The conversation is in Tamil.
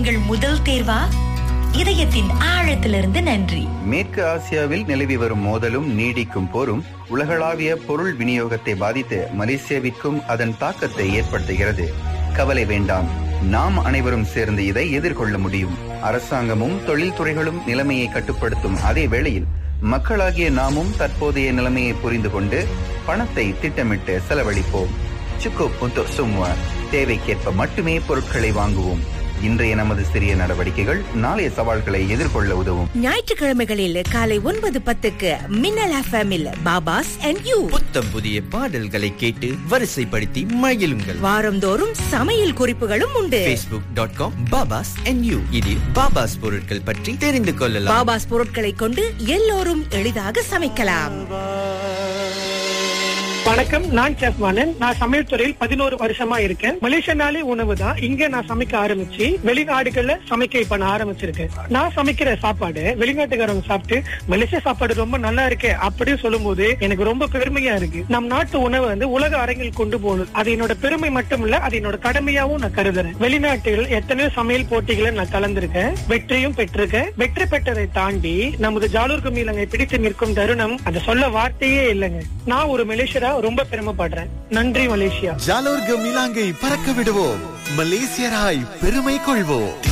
உங்கள் முதல் தேர்வா? இதயத்தின் ஆழத்திலிருந்து நன்றி. மேற்கு ஆசியாவில் நிலவி வரும் மோதலும் நீடிக்கும் போரும் உலகளாவிய பொருள் விநியோகத்தை பாதித்து மலேசியாவிற்கும் அதன் தாக்கத்தை ஏற்படுத்துகிறது. கவலை வேண்டாம், நாம் அனைவரும் சேர்ந்து இதை எதிர்கொள்ள முடியும். அரசாங்கமும் தொழில்துறைகளும் நிலைமையை கட்டுப்படுத்தும் அதே வேளையில் மக்களாகிய நாமும் தற்போதைய நிலைமையை புரிந்து கொண்டு பணத்தை திட்டமிட்டு செலவழிப்போம். சுக்கு புத்து சும்மா, தேவைக்கேற்ப மட்டுமே பொருட்களை வாங்குவோம். இன்றைய நமது சிறிய நடவடிக்கைகள் நாளைய சவால்களை எதிர்கொள்ள உதவும். ஞாயிற்றுக்கிழமைகளில் காலை 9:10 மின்னல் எஃப்எம்மில் பாபாஸ் அண்ட் யூ புத்தம் புதிய பாடல்களை கேட்டு வரிசைப்படுத்தி மகிழுங்கள். வாரந்தோறும் சமையல் குறிப்புகளும் உண்டு. facebook.com பாபாஸ் அண்ட் யூ இதில் பாபாஸ் பொருட்கள் பற்றி தெரிந்து கொள்ளலாம். பாபாஸ் பொருட்களை கொண்டு எல்லோரும் எளிதாக சமைக்கலாம். வணக்கம், நான் செஃப் வாணன். நான் சமையல் துறையில் 11 வருஷமா இருக்கேன். மலேசியனாலே உணவு தான் இங்க நான் சமைக்க ஆரம்பிச்சு வெளிநாடுகள்ல சமைக்க இப்ப நான் ஆரம்பிச்சிருக்கேன். நான் சமைக்கிற சாப்பாடு வெளிநாட்டுக்காரங்க சாப்பிட்டு மலேசியா சாப்பாடு ரொம்ப நல்லா இருக்கு அப்படின்னு சொல்லும் போது எனக்கு ரொம்ப பெருமையா இருக்கு. நம் நாட்டு உணவை உலக அரங்கில் கொண்டு போகணும். அது என்னோட பெருமை மட்டும் இல்ல, அது என்னோட கடமையாவும் நான் கருதுறேன். வெளிநாட்டில் எத்தனையோ சமையல் போட்டிகளை நான் கலந்திருக்கேன், வெற்றியும் பெற்றிருக்கேன். வெற்றி பெற்றதை தாண்டி நமது ஜாலூர் கும்மிலங்கை பிடித்து நிற்கும் தருணம் அதை சொல்ல வார்த்தையே இல்லைங்க. நான் ஒரு மலேசியரா ரொம்ப பெருமைப்படுறேன். நன்றி மலேசியா. ஜாலோர் கமிலாங்கை பறக்க விடுவோம், மலேசியராய் பெருமை கொள்வோம்.